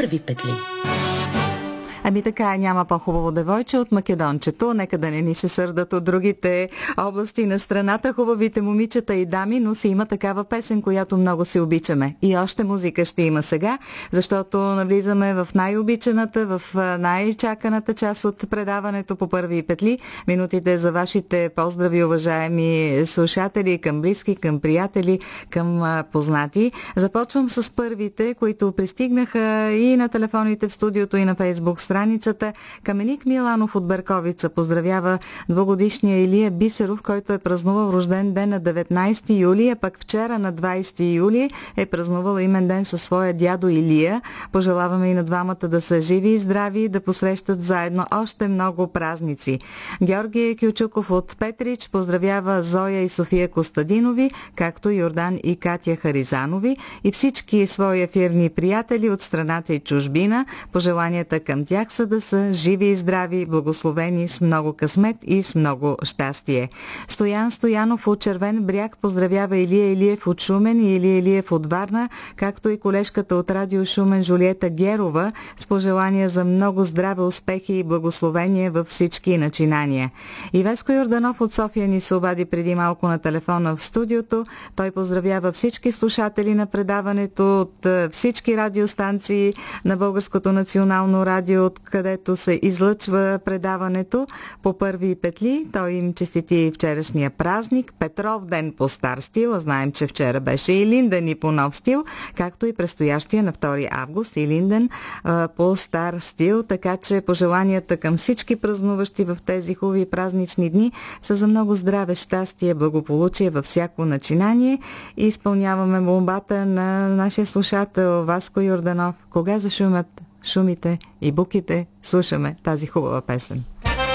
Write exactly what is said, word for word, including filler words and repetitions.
първи петли. Ами така, няма по-хубаво девойче от Македончето. Нека да не ни се сърдат от другите области на страната. Хубавите момичета и дами, но си има такава песен, която много си обичаме. И още музика ще има сега, защото навлизаме в най-обичаната, в най-чаканата част от предаването по първи петли. Минутите за вашите поздрави, уважаеми слушатели, към близки, към приятели, към познати. Започвам с първите, които пристигнаха и на телефоните в студиото, и на Фейсбук страницата. Каменик Миланов от Берковица поздравява двугодишния Илия Бисеров, който е празнувал рожден ден на деветнайсети юли, а пък вчера на двайсети юли е празнувал имен ден със своя дядо Илия. Пожелаваме и на двамата да са живи и здрави, да посрещат заедно още много празници. Георги Кючуков от Петрич поздравява Зоя и София Костадинови, както Йордан и Катя Харизанови и всички свои ефирни приятели от страната и чужбина. Пожеланията към тях са да са живи и здрави, благословени, с много късмет и с много щастие. Стоян Стоянов от Червен бряг поздравява Илия Илиев от Шумен и Илия Илиев от Варна, както и колежката от Радио Шумен Жулиета Герова с пожелания за много здраве, успехи и благословение във всички начинания. И Веско Йорданов от София ни се обади преди малко на телефона в студиото. Той поздравява всички слушатели на предаването от всички радиостанции на Българското национално радио, откъдето се излъчва предаването по първи петли. Той им честити вчерашния празник, Петров ден по стар стил, а знаем, че вчера беше и Линден и по нов стил, както и предстоящия на втори август и Линден а, по стар стил, така че пожеланията към всички празнуващи в тези хубави празнични дни са за много здраве, щастие, благополучие във всяко начинание и изпълняваме молбата на нашия слушател Васко Йорданов. Кога зашумят шумите и буките, слушаме тази хубава песен.